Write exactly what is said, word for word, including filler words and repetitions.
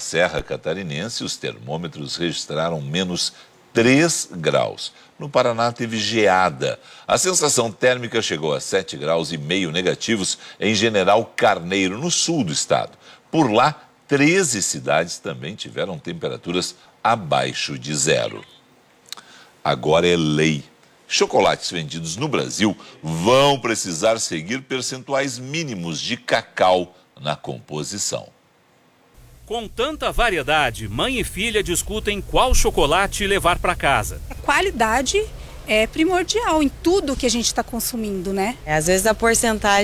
Serra Catarinense, os termômetros registraram menos três graus. No Paraná teve geada. A sensação térmica chegou a sete graus e meio negativos em General Carneiro, no sul do estado. Por lá, treze cidades também tiveram temperaturas abaixo de zero. Agora é lei. Chocolates vendidos no Brasil vão precisar seguir percentuais mínimos de cacau na composição. Com tanta variedade, mãe e filha discutem qual chocolate levar para casa. A qualidade é primordial em tudo que a gente está consumindo, né? Às vezes a porcentagem